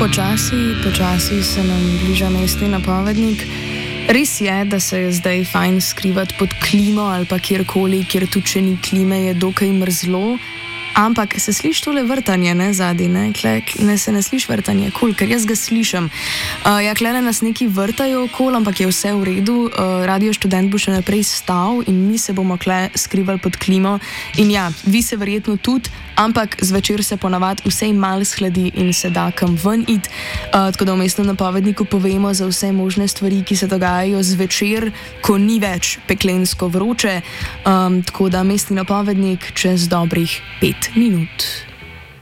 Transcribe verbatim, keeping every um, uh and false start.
Počasi, počasi se nam bliža mestni napovednik. Res je, da se je zdaj fajn skrivati pod klimo ali pa kjerkoli, kjer tu če ni klime, je dokaj mrzlo. Ampak se sliši tole vrtanje, ne, zadaj, ne, Kle, ne se ne sliši vrtanje, kul, cool, ker jaz ga slišim. Uh, ja, klele nas neki vrtajo okol, ampak je vse v redu, uh, Radio Študent bo še naprej stal in mi se bomo kle skrivali pod klimo. In ja, vi se verjetno tudi, ampak zvečer se ponavad vsej mal shladi in se da kam ven id. Uh, tako da v mestnem napovedniku povemo za vse možne stvari, ki se dogajajo zvečer, ko ni več peklensko vroče. Um, tako da mestni napovednik čez dobrih pet minut.